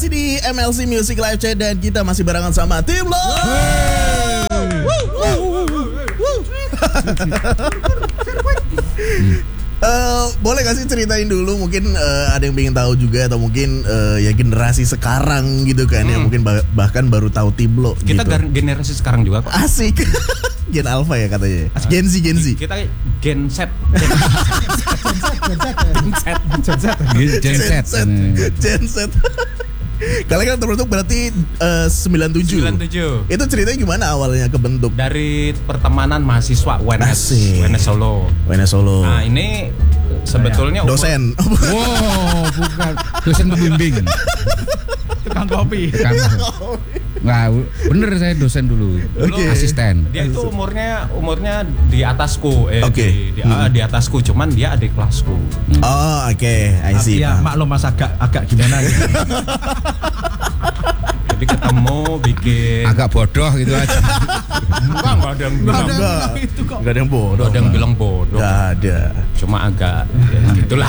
masih di MLC Music Live Chat dan kita masih barengan sama tim lo. Boleh gak sih ceritain dulu mungkin ada yang pengen tahu juga atau mungkin ya generasi sekarang gitu kan ya mungkin bahkan baru tahu Tiblo. Kita gitu. generasi sekarang juga kok. Asik. Gen Alpha ya katanya. Gen Z. Kita Gen Z. Gen Z. Kalian kan terbentuk berarti 97. Itu ceritanya gimana awalnya kebentuk? Dari pertemanan mahasiswa UNS Solo. Nah ini sebetulnya dosen. Wow, bukan dosen pembimbing. tukang kopi. Nggak, bener saya dosen dulu. Asisten. Dia itu umurnya di atasku, di atasku, cuman dia adik kelasku. Oh, oke, I see. Ya, maklum Mas agak gimana gitu. Jadi ketemu bikin agak bodoh gitu aja. Enggak ada yang bilang itu kok. Enggak ada yang bodoh. Enggak ada yang bilang bodoh. Enggak ada. Cuma agak ya, gitulah.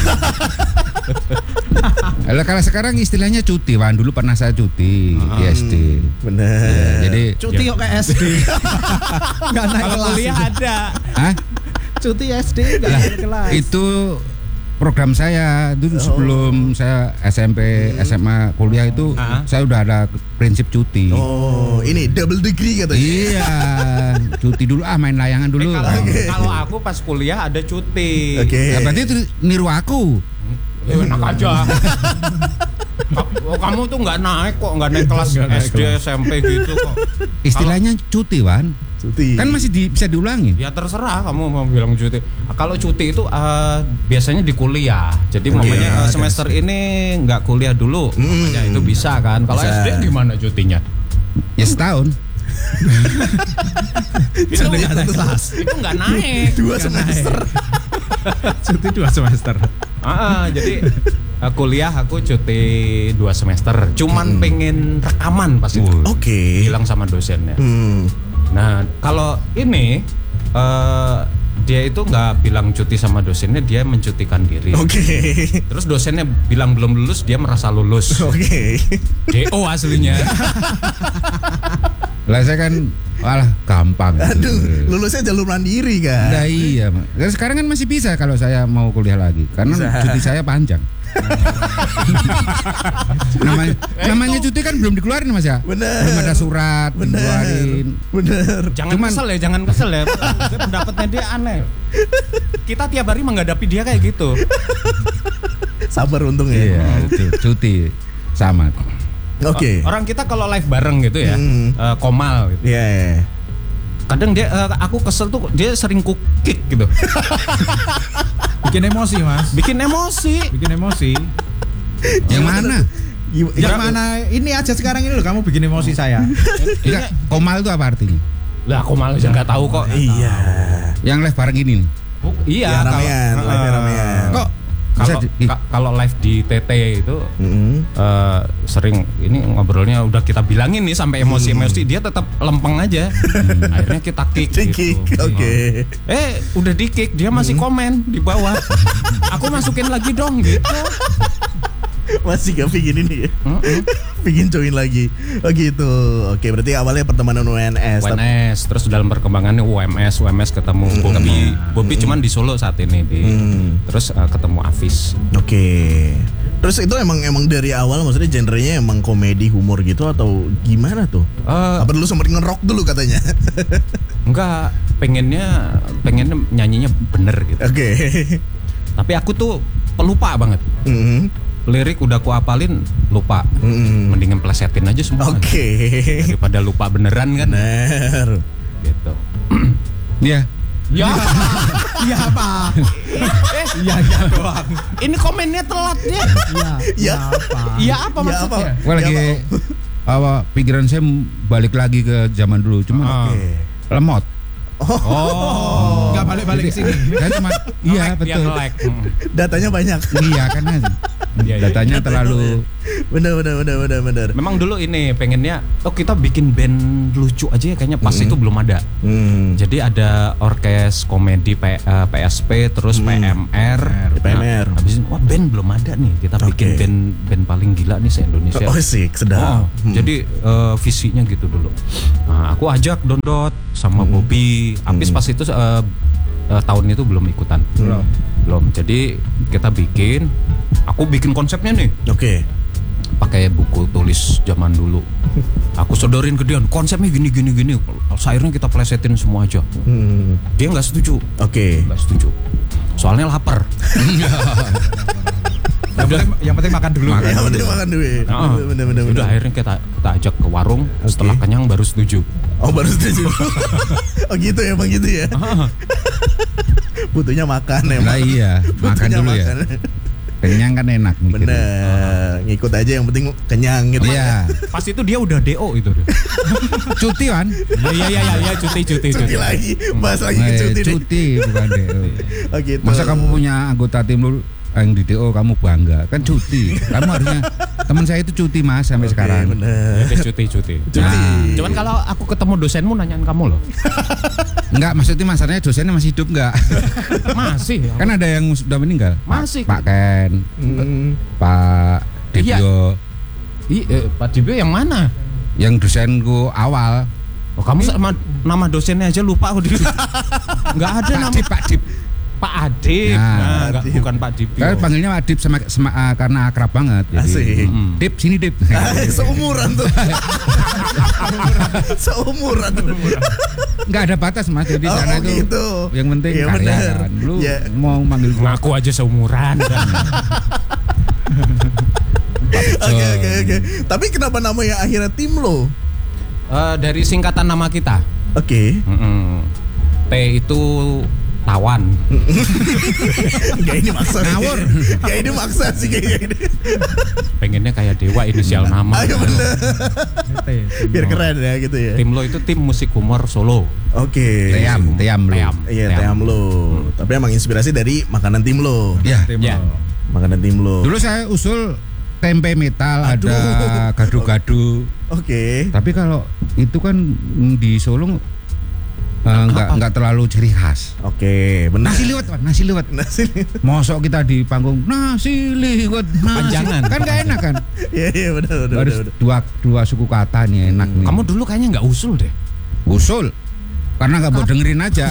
Kalau sekarang istilahnya cuti, Wan. Dulu pernah saya cuti di SD. Bener. Ya, jadi Cuti kok ke SD. Enggak naik kalau kelas. kuliah ada. Hah? Cuti SD enggak naik kelas. Itu program saya dulu sebelum saya SMP, SMA, kuliah itu saya udah ada prinsip cuti. Oh, ini double degree katanya. Iya, cuti dulu main layangan dulu. Kalau aku pas kuliah ada cuti. Ya, berarti itu niru aku. Enak aja. Kamu tuh nggak naik kelas SD SMP gitu kok. Istilahnya cuti, Wan. Cuti. Kan masih bisa diulangi. Ya terserah kamu mau bilang cuti. Kalau cuti itu biasanya di kuliah. Jadi mamanya semester ini nggak kuliah dulu. Mamanya itu bisa kan. Kalau SD gimana cutinya? Ya setahun. Itu nggak naik. 2 semester. Cuti 2 semester. Jadi kuliah aku cuti 2 semester. Cuman pengen rekaman pas itu. Bilang sama dosennya. Nah kalau ini dia itu nggak bilang cuti sama dosennya, dia mencutikan diri. Terus dosennya bilang belum lulus, dia merasa lulus. DO aslinya. Lah saya kan gampang. Aduh, lulusnya jalur mandiri kan. Nah, iya, dan sekarang kan masih bisa kalau saya mau kuliah lagi karena cuti saya panjang. namanya cuti kan belum dikeluarin Mas ya. Bener. Belum ada surat dikeluarin. Bener. Jangan kesel ya. Pendapatnya dia aneh. Kita tiap hari menghadapi dia kayak gitu. Sabar untung ya. Iya, cuti sama. Orang kita kalau live bareng gitu ya, Komal gitu. Iya. Kadang dia aku kesel tuh dia sering kick gitu. Bikin emosi, Mas. Bikin emosi. Yang mana? Yang mana? Ini aja sekarang ini loh kamu bikin emosi saya. Enggak, Komal itu apa artinya? Lah Komal aja nggak tahu kok. Iya. Yang live bareng ini nih. Iya, ramean. Kok kalau live di TT itu sering ini ngobrolnya udah kita bilangin nih sampai emosi dia tetap lempeng aja. Akhirnya kita kick gitu. Udah di kick dia masih komen di bawah. Aku masukin lagi dong gitu. Masih gak pingin ini ya? Pingin join lagi. Oh gitu. Oke, berarti awalnya pertemanan UNS. Terus dalam perkembangannya UMS ketemu Bobby cuman di Solo saat ini terus ketemu Afis. Oke. Terus itu emang dari awal maksudnya genrenya emang komedi humor gitu atau gimana tuh? Apa dulu sempat ngerok dulu katanya? Enggak, pengennya nyanyinya bener gitu. Tapi aku tuh pelupa banget. Lirik udah aku apalin lupa. Mendingan plesetin aja semua. Daripada lupa beneran kan. Bener. Gitu. Iya. Iya apa? Iya doang. Ini komennya telat ya. Iya apa maksudnya? Gua lagi pikiran saya balik lagi ke zaman dulu cuma lemot. Nggak balik-balik ke sini. Kan cuma iya betul. Datanya banyak. Iya kan. Datanya terlalu Bener. Memang dulu ini pengennya kita bikin band lucu aja ya, kayaknya pas itu belum ada. Jadi ada orkes komedi PSP, terus PMR. PMR. Habis itu band belum ada nih, kita bikin band paling gila nih se-Indonesia. Oh sih, sedap. Jadi visinya gitu dulu. Nah, aku ajak Dondot sama Bobby. Apis pas itu tahun itu belum ikutan. Belum. Jadi kita bikin, aku bikin konsepnya nih. Oke. Pakai buku tulis zaman dulu. Aku sodorin ke dia, konsepnya gini. Akhirnya kita plesetin semua aja. Dia nggak setuju. Oke. Nggak setuju. Soalnya lapar. Yang penting makan dulu. Makan dulu. Bener. Udah akhirnya kita ajak ke warung. Setelah kenyang baru setuju. Oh baru setuju. Oh gitu ya bang, gitu ya. Butuhnya makan ya. Nah iya, makan dulu ya. Kenyang kan enak. Bener. Ngikut aja yang penting kenyang gitu. Iya. Pas itu dia udah DO itu. Cuti kan? Iya cuti. Cuti lagi. Bahas lagi cuti. Cuti bukan DO. Oh gitu. Masa kamu punya anggota tim lu yang di DO kamu bangga kan cuti. Kamu harusnya, teman saya itu cuti Mas sampai sekarang. Bener. Ya, cuti. Cuman kalau aku ketemu dosenmu nanyain kamu loh. Enggak, maksudnya masalahnya dosennya masih hidup enggak? Masih. Kan ada yang sudah meninggal. Masih. Pak Ken, Pak Dibyo. Pak Dibyo yang mana? Yang dosenku awal. Oh, kamu sama nama dosennya aja lupa aku. Enggak ada nama Pak Dip. Pak Adip. Nah, bukan Pak Dibyo. Kan panggilnya Pak Dip karena akrab banget. Asik. Dip sini Dip. Seumuran tuh. Seumuran. Enggak ada batas Mas, jadi sana itu gitu. yang penting ya, karya kan. Lu mau manggil gua Aku aja seumuran. Oke. Tapi kenapa namanya akhirnya Timlo? Dari singkatan nama kita. Oke. T itu tawan. Kayak ini maksa. Ngawur. Kayak ini maksa sih kayaknya ini. Pengennya kayak Dewa inisial nama. Ayo bener. Biar keren ya gitu ya. Timlo itu tim musik humor Solo. Oke. Team. Iya, Teamlo. Tapi emang inspirasi dari makanan Timlo. Ya. Makanan Timlo. Dulu saya usul tempe metal, ada gadu-gadu. Oke. Tapi kalau itu kan di Solo nggak terlalu ciri khas. Oke, benar. Nasi liwet. Mosok kita di panggung nasi liwet. Panjangan. Kan nggak enak kan? Iya benar. Harus dua suku kata nih enak nih. Kamu dulu kayaknya nggak usul deh. Usul. Karena nggak mau dengerin aja.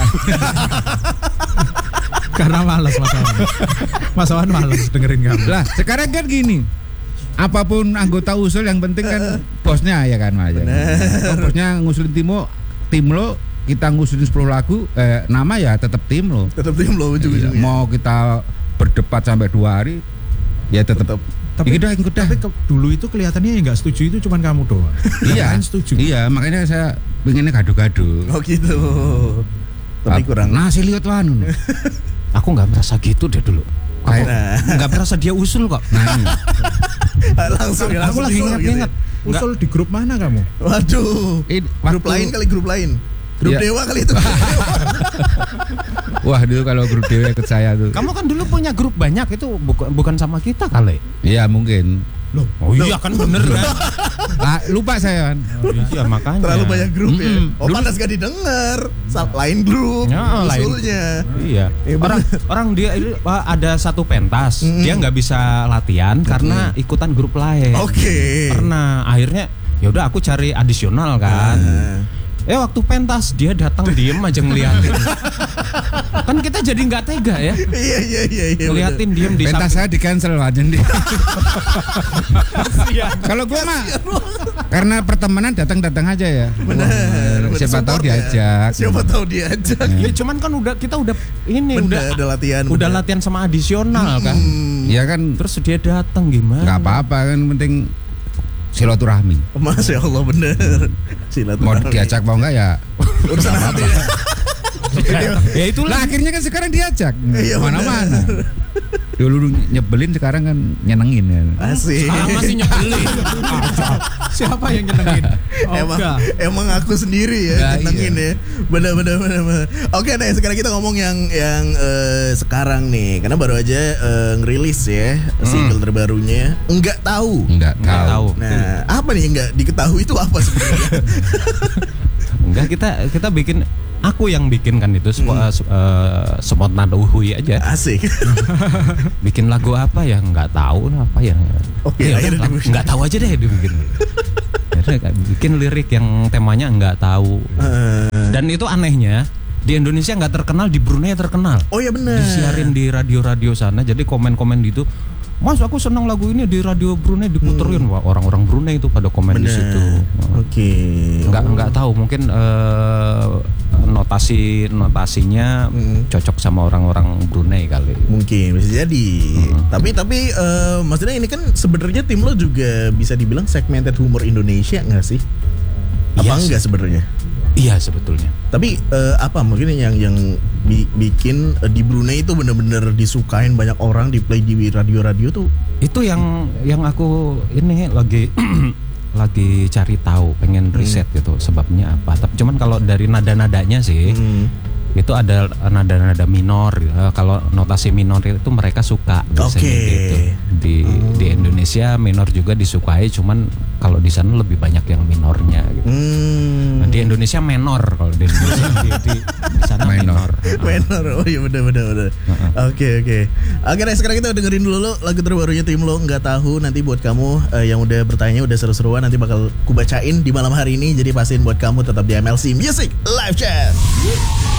Karena malas Mas Awan malas dengerin kamu. Lah sekarang kan gini. Apapun anggota usul yang penting kan bosnya ya kan Mas. Bosnya ngusulin Timlo, kita ngusulin 10 lagu, nama ya tetap Timlo. Tetap Timlo ujung-ujungnya. Mau kita berdebat sampai 2 hari, ya tetap. Tapi dulu itu kelihatannya yang nggak setuju itu cuma kamu doang. Iya, setuju. Iya, makanya saya pengennya gado-gado. Oh gitu. Tapi kurang. Nasi liwet wanu. Aku nggak merasa gitu deh dulu. Nggak merasa dia usul kok. Langsung aku lagi ingat. Usul di grup mana kamu? Waduh. Grup lain. Grup ya. Dewa kali itu. Wah, dulu kalau grup Dewa ikut saya tuh. Kamu kan dulu punya grup banyak, itu bukan sama kita kali. Iya, mungkin. Iya kan bener kan. Lupa saya kan. Iya makanya. Terlalu banyak grup ya. Pantas gak didengar. Lain grup. Usulnya. Iya. Orang dia ada satu pentas, dia nggak bisa latihan karena ikutan grup lain. Oke. Pernah akhirnya ya udah aku cari adisional kan. Waktu pentas dia datang diem aja ngeliatin. Kan kita jadi nggak tega ya. Iya. Ngeliatin diem di pentas saya di cancel aja nih. Kalau gue mah karena pertemanan datang aja ya. Benar. Siapa tahu diajak. Ya cuman kan kita udah latihan. Udah latihan sama adisional kan. Iya kan. Terus dia datang gimana? Nggak apa-apa kan, penting silaturahmi. Masya Allah bener. Silaturahmi. Mau diajak mau enggak ya urusan hati. Ya itulah. Lah akhirnya kan sekarang diajak. Iya, mana-mana. Dulu nyebelin, sekarang kan nyenengin ya. Asik. Sekarang masih nyebelin. Siapa yang nyenengin? Emang aku sendiri ya nyenengin ya. Benar. Oke deh, sekarang kita ngomong yang sekarang nih, karena baru aja ngerilis ya single terbarunya. Enggak tahu. Nah, apa nih enggak diketahui itu apa sebenarnya? Enggak, kita bikin, aku yang bikin kan itu spontan uhui aja. Asik. Bikin lagu apa ya nggak tahu apa ya. Oke, nggak tahu aja deh dibikin. Bikin lirik yang temanya nggak tahu. Dan itu anehnya di Indonesia nggak terkenal, di Brunei terkenal. Oh ya benar. Disiarin di radio-radio sana. Jadi komen-komen gitu. Mas, aku senang lagu ini di radio Brunei diputerin. Wah, orang-orang Brunei itu pada komen di situ. Oke. Nggak tahu, mungkin notasinya cocok sama orang-orang Brunei kali. Mungkin bisa jadi. Tapi maksudnya ini kan sebenarnya tim lo juga bisa dibilang segmented humor Indonesia nggak sih? Apa enggak sebenarnya? Iya sebetulnya. Tapi apa mungkin yang bikin di Brunei itu benar-benar disukain banyak orang, di play di radio-radio tuh? Itu yang aku ini lagi lagi cari tahu, pengen riset gitu sebabnya apa. Tapi cuman kalau dari nada-nadanya sih itu ada nada-nada minor. Kalau notasi minor itu mereka suka biasanya gitu. Di Indonesia minor juga disukai, cuman kalau di sana lebih banyak yang minornya gitu. Nah, di Indonesia menor, kalau di Indonesia di sana minor. Menor. Oh iya benar. Oke. Nah, sekarang kita dengerin dulu lagu terbarunya tim lo, Nggak Tahu. Nanti buat kamu yang udah bertanya, udah seru-seruan, nanti bakal kubacain di malam hari ini. Jadi pastiin buat kamu tetap di MLC Music Live Chat.